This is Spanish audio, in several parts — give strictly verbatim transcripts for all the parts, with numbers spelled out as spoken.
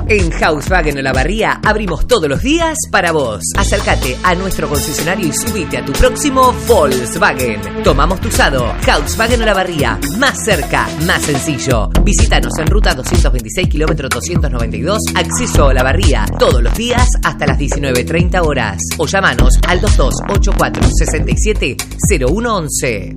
En Volkswagen Olavarría abrimos todos los días para vos. Acércate a nuestro concesionario y subite a tu próximo Volkswagen. Tomamos tu usado. Volkswagen Olavarría. Más cerca, más sencillo. Visítanos en ruta doscientos veintiséis, kilómetro doscientos noventa y dos, acceso a Olavarría. Todos los días hasta las diecinueve treinta horas. O llamanos al dos dos ocho cuatro seis siete cero uno once.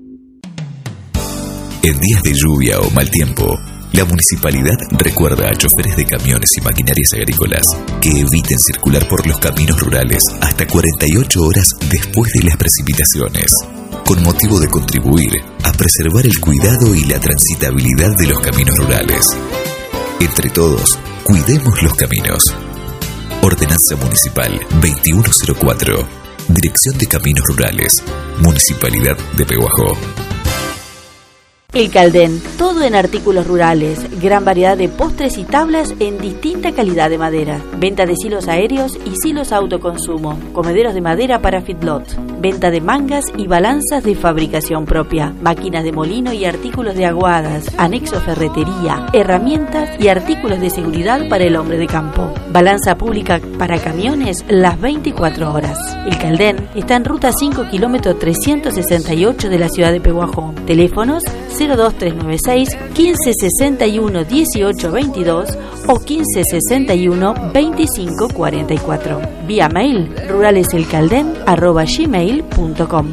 En días de lluvia o mal tiempo, la municipalidad recuerda a choferes de camiones y maquinarias agrícolas que eviten circular por los caminos rurales hasta cuarenta y ocho horas después de las precipitaciones, con motivo de contribuir a preservar el cuidado y la transitabilidad de los caminos rurales. Entre todos, cuidemos los caminos. Ordenanza Municipal veintiuno cero cuatro. Dirección de Caminos Rurales. Municipalidad de Pehuajó. El Caldén, todo en artículos rurales, gran variedad de postres y tablas en distinta calidad de madera. Venta de silos aéreos y silos autoconsumo, comederos de madera para feedlot. Venta de mangas y balanzas de fabricación propia, máquinas de molino y artículos de aguadas, anexo ferretería, herramientas y artículos de seguridad para el hombre de campo. Balanza pública para camiones las veinticuatro horas. El Caldén está en ruta cinco, kilómetro trescientos sesenta y ocho de la ciudad de Pehuajó. Teléfonos cero dos tres nueve seis, quince sesenta y uno, dieciocho veintidós o quince sesenta y uno, veinticinco cuarenta y cuatro. Vía mail ruraleselcalden arroba gmail punto com.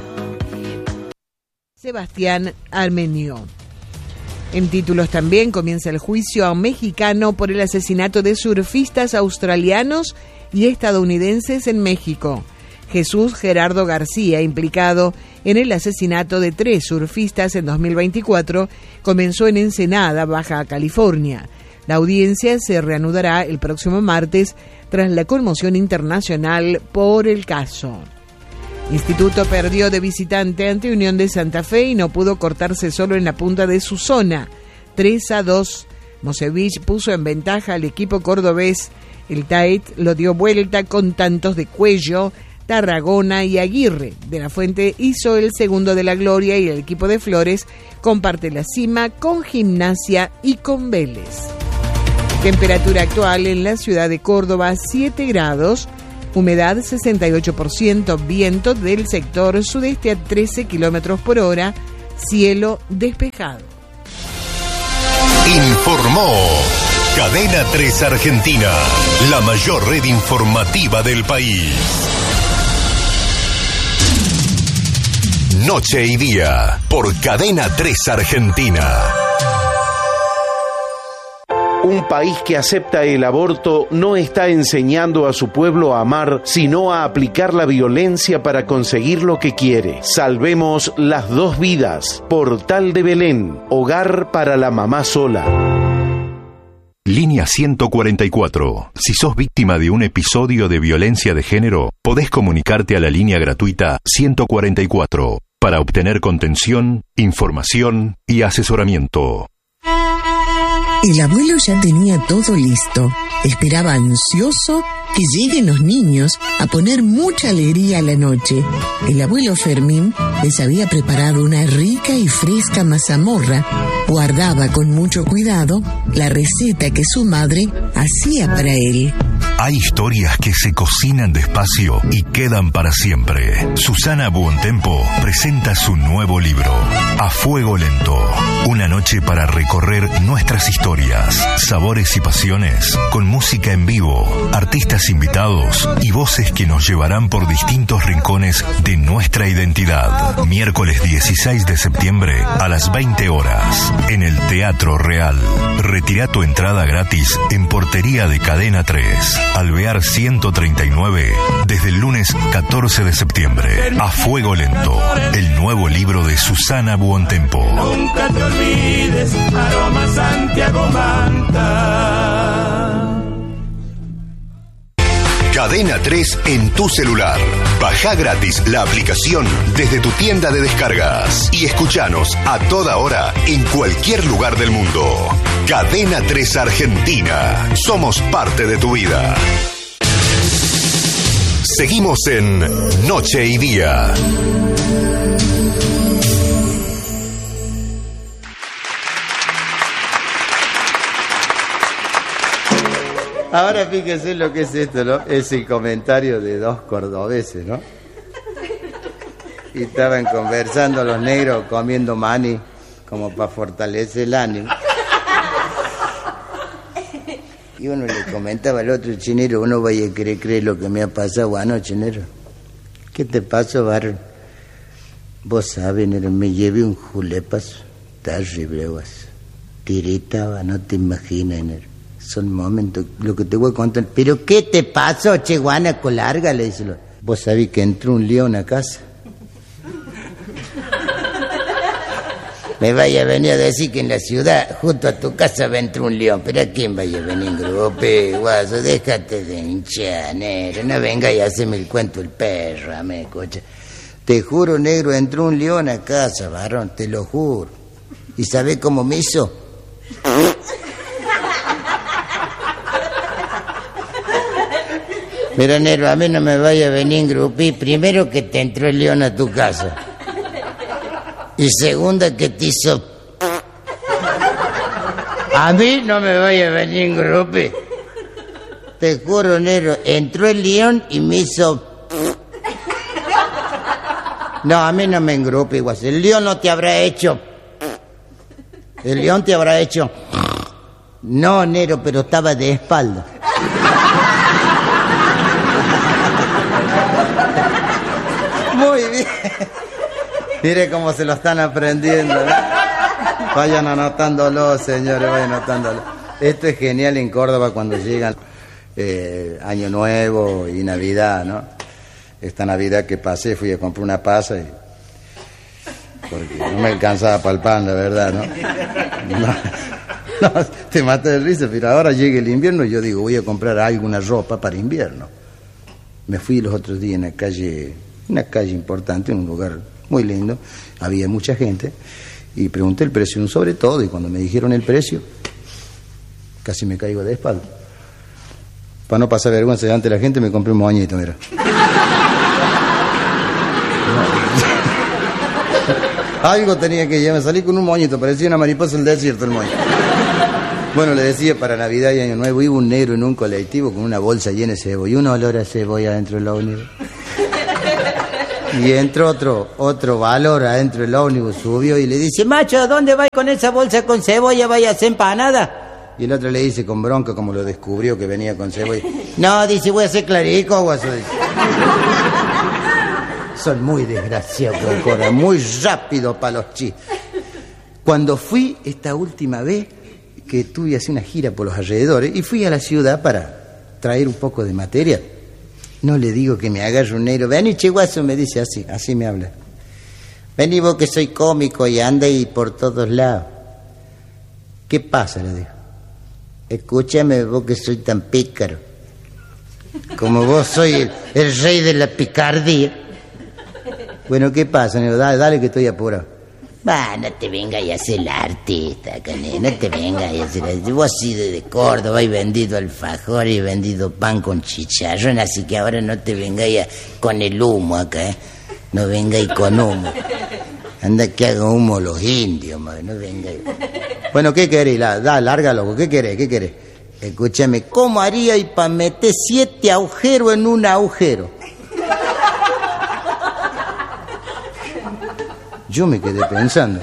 Sebastián Armenio. En títulos también comienza el juicio a un mexicano por el asesinato de surfistas australianos y estadounidenses en México. Jesús Gerardo García, implicado en el asesinato de tres surfistas en dos mil veinticuatro, comenzó en Ensenada, Baja California. La audiencia se reanudará el próximo martes tras la conmoción internacional por el caso. Instituto perdió de visitante ante Unión de Santa Fe y no pudo cortarse solo en la punta de su zona. tres a dos. Mosevich puso en ventaja al equipo cordobés. El T A E T lo dio vuelta con tantos de Cuello, Tarragona y Aguirre. De la Fuente hizo el segundo de la gloria y el equipo de Flores comparte la cima con Gimnasia y con Vélez. Temperatura actual en la ciudad de Córdoba, siete grados, humedad sesenta y ocho por ciento, viento del sector sudeste a trece kilómetros por hora, cielo despejado. Informó Cadena tres Argentina, la mayor red informativa del país. Noche y día, por Cadena tres Argentina. Un país que acepta el aborto no está enseñando a su pueblo a amar, sino a aplicar la violencia para conseguir lo que quiere. Salvemos las dos vidas. Portal de Belén, hogar para la mamá sola. Línea ciento cuarenta y cuatro. Si sos víctima de un episodio de violencia de género, podés comunicarte a la línea gratuita ciento cuarenta y cuatro para obtener contención, información y asesoramiento. El abuelo ya tenía todo listo. Esperaba ansioso que lleguen los niños a poner mucha alegría a la noche. El abuelo Fermín les había preparado una rica y fresca mazamorra. Guardaba con mucho cuidado la receta que su madre hacía para él. Hay historias que se cocinan despacio y quedan para siempre. Susana Buontempo presenta su nuevo libro, A Fuego Lento. Una noche para recorrer nuestras historias, sabores y pasiones, con música en vivo, artistas invitados y voces que nos llevarán por distintos rincones de nuestra identidad. Miércoles dieciséis de septiembre a las veinte horas, en el Teatro Real. Retira tu entrada gratis en portería de Cadena tres. Alvear ciento treinta y nueve, desde el lunes catorce de septiembre. A Fuego Lento, el nuevo libro de Susana Buontempo. Nunca te olvides, Aroma Santiago Manta. Cadena tres en tu celular. Baja gratis la aplicación desde tu tienda de descargas y escuchanos a toda hora en cualquier lugar del mundo. Cadena tres Argentina. Somos parte de tu vida. Seguimos en Noche y Día. Ahora fíjese lo que es esto, ¿no? Es el comentario de dos cordobeses, ¿no? Y estaban conversando los negros comiendo maní, como para fortalecer el ánimo. Y uno le comentaba al otro, chinero, uno vaya a querer creer lo que me ha pasado anoche, negro. ¿Qué te pasó, varón? Vos sabés, negro, me llevé un julepazo terrible, vos. Tiritaba, no te imaginas, negro. Son momentos, lo que te voy a contar. ¿Pero qué te pasó, che, guanaco, larga? Le dice. Vos sabés que entró un león a casa. Me vaya a venir a decir que en la ciudad, junto a tu casa, va a entrar un león. ¿Pero a quién vaya a venir en grupo, guaso? Déjate de hinchar, negro. No venga y haceme el cuento el perro, me escucha. Te juro, negro, entró un león a casa, varón, te lo juro. ¿Y sabés cómo me hizo? Mira, negro, a mí no me vaya a venir en grupí. Primero que te entró el león a tu casa. Y segunda que te hizo... A mí no me vaya a venir en grupí. Te juro, negro, entró el león y me hizo... No, a mí no me engrupe, igual. El león no te habrá hecho... El león te habrá hecho... No, negro, pero estaba de espalda. Muy bien. Mire cómo se lo están aprendiendo, ¿no? Vayan anotándolo, señores, vayan anotándolo. Esto es genial en Córdoba cuando llegan eh, Año Nuevo y Navidad, ¿no? Esta Navidad que pasé fui a comprar una pasa y... porque no me alcanzaba para el pan, la verdad, ¿no? No, no, te maté de risa, pero ahora llega el invierno y yo digo, voy a comprar alguna ropa para invierno. Me fui los otros días en la calle, una calle importante, en un lugar muy lindo, había mucha gente, y pregunté el precio de un sobre todo, y cuando me dijeron el precio, casi me caigo de espalda. Para no pasar vergüenza delante de la gente, me compré un moñito, mira. Algo tenía que llevar, salí con un moñito, parecía una mariposa del desierto el moñito. Bueno, le decía, para Navidad y Año Nuevo, iba un negro en un colectivo con una bolsa llena de cebolla, y un olor a cebolla adentro del ómnibus. Y entró otro, otro valor adentro del ómnibus, subió y le dice, macho, ¿dónde vais con esa bolsa con cebolla? ¿Vais a hacer empanada? Y el otro le dice con bronca, como lo descubrió que venía con cebolla, no, dice, voy a hacer clarico, guaso. Son muy desgraciados, Cora, muy rápido para los chistes. Cuando fui esta última vez, que tuve así una gira por los alrededores, y fui a la ciudad para traer un poco de material. No le digo que me agarre un negro. Vení, che guaso, me dice así, así me habla. Vení vos que soy cómico y anda ahí por todos lados. ¿Qué pasa? Le digo. Escúchame vos que soy tan pícaro. Como vos soy el, el rey de la picardía. Bueno, ¿qué pasa, negro? Dale, dale que estoy apurado. Va, no te vengas y hacer el artista, cané, no te vengas y hacer el... Vos has sido de Córdoba y vendido alfajor y vendido pan con chicharrón, así que ahora no te vengas ya con el humo acá, ¿eh? No vengas con humo. Anda que haga humo los indios, madre, no vengas. Bueno, ¿qué querés? La, da, larga, loco, ¿qué querés? ¿Qué querés? Escúchame, ¿cómo haría y para meter siete agujeros en un agujero? Yo me quedé pensando.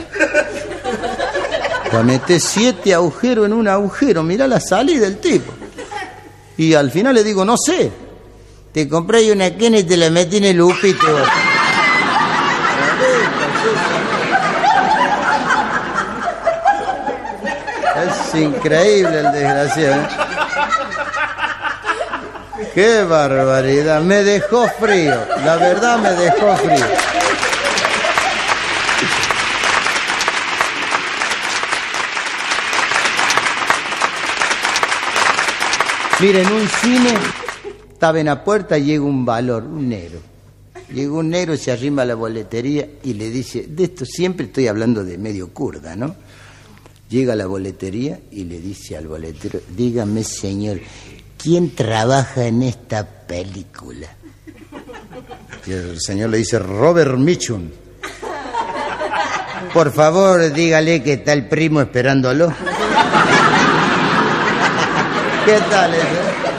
Para meter siete agujeros en un agujero, mirá la salida del tipo. Y al final le digo, no sé. Te compré una quena y te la metí en el upito. Es increíble el desgraciado, ¿eh? Qué barbaridad. Me dejó frío. La verdad me dejó frío. Miren, en un cine, estaba en la puerta, llega un valor, un negro. Llega un negro, se arrima a la boletería y le dice, de esto siempre estoy hablando de medio kurda, ¿no? Llega a la boletería y le dice al boletero, dígame, señor, ¿quién trabaja en esta película? Y el señor le dice, Robert Mitchum. Por favor, dígale que está el primo esperándolo. ¿Qué tal, eh?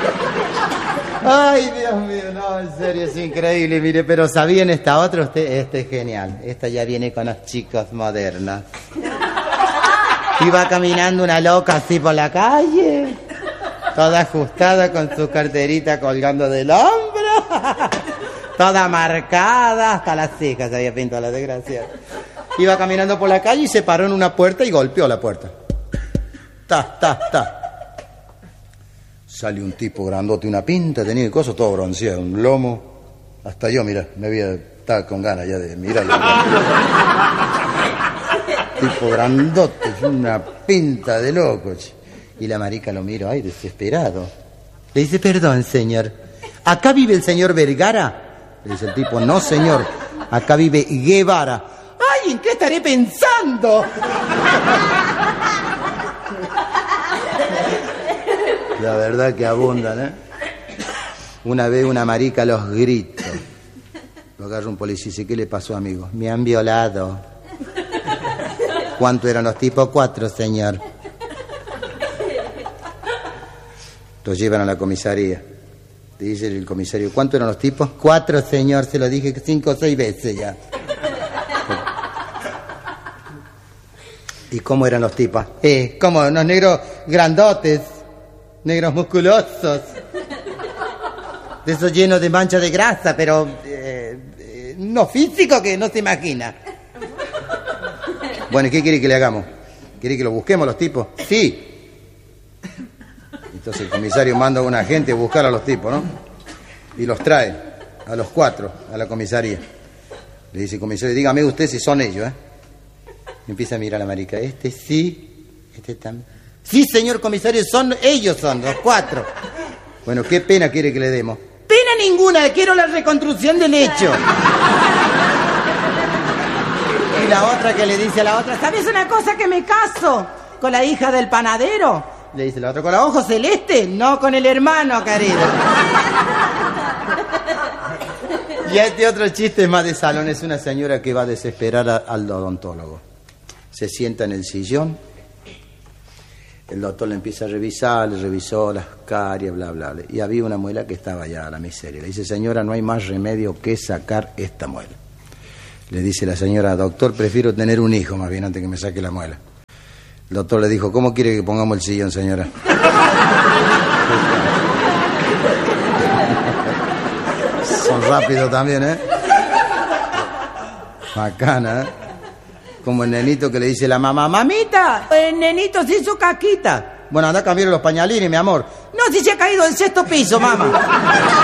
Ay, Dios mío, no, en serio, es increíble, mire, pero ¿sabían esta otra? Usted, este es genial. Esta ya viene con los chicos modernos. Iba caminando una loca así por la calle, toda ajustada con su carterita colgando del hombro, toda marcada, hasta las cejas se había pintado la desgracia. Iba caminando por la calle y se paró en una puerta y golpeó la puerta. Ta, ta, ta. Sale un tipo grandote, una pinta, tenía el coso todo bronceado, un lomo. Hasta yo, mira, me había estaba con ganas ya de mirarlo. Tipo grandote, una pinta de loco. Y la marica lo miro, ay, desesperado. Le dice, perdón, señor, ¿acá vive el señor Vergara? Le dice el tipo, no, señor, acá vive Guevara. Ay, ¿en qué estaré pensando? La verdad que abundan, ¿eh? Una vez una marica a los gritos. Lo agarra un policía y dice, ¿qué le pasó, amigo? Me han violado. ¿Cuánto eran los tipos? Cuatro, señor. Los llevan a la comisaría. Te dice el comisario, ¿cuánto eran los tipos? Cuatro, señor, se lo dije cinco o seis veces ya. ¿Y cómo eran los tipos? Eh, como unos negros grandotes, negros musculosos, de esos llenos de manchas de grasa, pero eh, eh, no físico que no se imagina. Bueno, ¿y qué quiere que le hagamos? ¿Quiere que lo busquemos los tipos? Sí. Entonces el comisario manda a un agente a buscar a los tipos, ¿no? Y los trae a los cuatro a la comisaría. Le dice el comisario, dígame usted si son ellos, ¿eh? Y empieza a mirar a la marica. Este sí, este también. Sí, señor comisario, son ellos, son los cuatro. Bueno, ¿qué pena quiere que le demos? Pena ninguna, quiero la reconstrucción del hecho. Y la otra que le dice a la otra, ¿sabes una cosa? Que me caso con la hija del panadero. Le dice la otra, ¿con los ojos celeste? No, con el hermano, querido. Y este otro chiste es más de salón, es una señora que va a desesperar a, al odontólogo. Se sienta en el sillón, el doctor le empieza a revisar, le revisó las caries, bla, bla, bla. Y había una muela que estaba ya a la miseria. Le dice, señora, no hay más remedio que sacar esta muela. Le dice la señora, doctor, prefiero tener un hijo más bien antes que me saque la muela. El doctor le dijo, ¿cómo quiere que pongamos el sillón, señora? Son rápidos también, ¿eh? Bacana, ¿eh? Como el nenito que le dice la mamá, mamita, el nenito se hizo caquita. Bueno, anda a cambiar los pañalines, mi amor. No, si se ha caído del sexto piso, mamá.